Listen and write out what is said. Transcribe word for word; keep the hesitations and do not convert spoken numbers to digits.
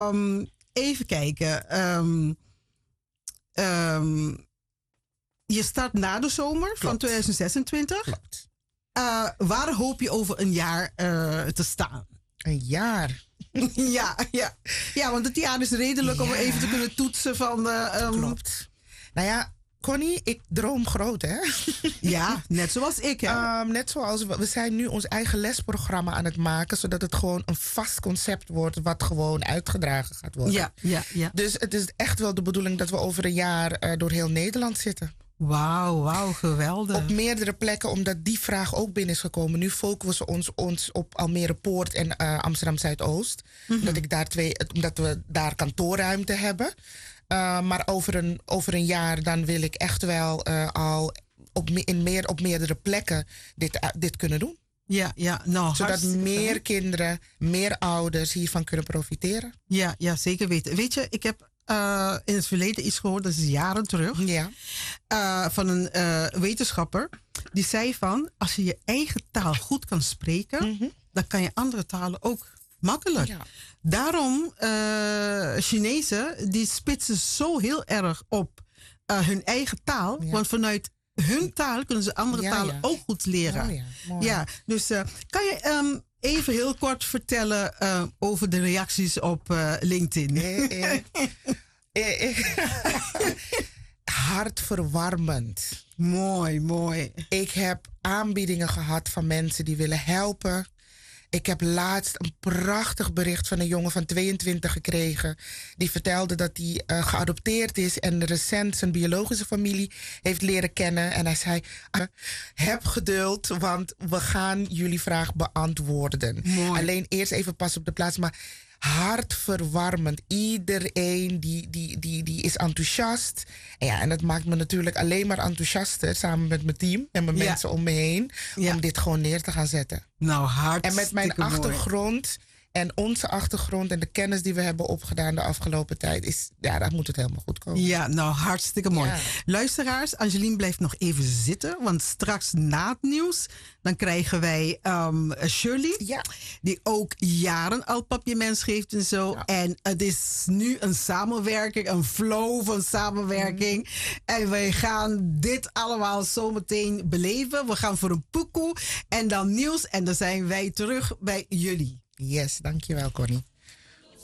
Um, even kijken. Um, um, je start na de zomer Klopt. van twintig zesentwintig. Klopt. Uh, waar hoop je over een jaar uh, te staan? Een jaar? ja, ja. ja, want het jaar is redelijk ja. om even te kunnen toetsen van... Uh, um, Klopt. Nou ja, Connie, ik droom groot, hè? ja, net zoals ik, hè? Um, net zoals we, we zijn nu ons eigen lesprogramma aan het maken, zodat het gewoon een vast concept wordt wat gewoon uitgedragen gaat worden. Ja, ja, ja. Dus het is echt wel de bedoeling dat we over een jaar uh, door heel Nederland zitten. Wauw, wauw, geweldig. Op meerdere plekken, omdat die vraag ook binnen is gekomen. Nu focussen we ons, ons op Almere Poort en uh, Amsterdam Zuidoost. Mm-hmm. omdat, ik daar twee, omdat we daar kantoorruimte hebben. Uh, maar over een, over een jaar dan wil ik echt wel uh, al op, in meer, op meerdere plekken dit, uh, dit kunnen doen. Ja, ja, nou, zodat meer fijn. kinderen, meer ouders hiervan kunnen profiteren. Ja, ja, zeker weten. Weet je, ik heb uh, in het verleden iets gehoord, dat is jaren terug. Ja. Uh, van een uh, wetenschapper. Die zei van, als je je eigen taal goed kan spreken, mm-hmm. dan kan je andere talen ook makkelijk. Ja. Daarom, uh, Chinezen, die spitsen zo heel erg op uh, hun eigen taal. Ja. Want vanuit hun taal kunnen ze andere ja, talen ja. ook goed leren. Oh, ja. ja, dus uh, kan je um, even heel kort vertellen uh, over de reacties op uh, LinkedIn? Eh, eh. eh, eh. Hartverwarmend. Mooi, mooi. Ik heb aanbiedingen gehad van mensen die willen helpen. Ik heb laatst een prachtig bericht van een jongen van tweeëntwintig gekregen. Die vertelde dat hij uh, geadopteerd is en recent zijn biologische familie heeft leren kennen. En hij zei, uh, heb geduld, want we gaan jullie vraag beantwoorden. Mooi. Alleen eerst even pas op de plaats, maar hartverwarmend. Iedereen die, die, die, die is enthousiast. En, ja, en dat maakt me natuurlijk alleen maar enthousiaster samen met mijn team en mijn ja. mensen om me heen. Ja. Om dit gewoon neer te gaan zetten. Nou, hartstikke En met mijn mooi. achtergrond en onze achtergrond en de kennis die we hebben opgedaan de afgelopen tijd, is, ja, daar moet het helemaal goed komen. Ja, nou, hartstikke mooi. Ja. Luisteraars, Angeline blijft nog even zitten, want straks na het nieuws, dan krijgen wij um, Shirley, ja. die ook jaren al Papiermens geeft en zo. Ja. En het is nu een samenwerking, een flow van samenwerking. Mm. En wij gaan dit allemaal zometeen beleven. We gaan voor een poekoe en dan nieuws en dan zijn wij terug bij jullie. Yes, dankjewel Connie.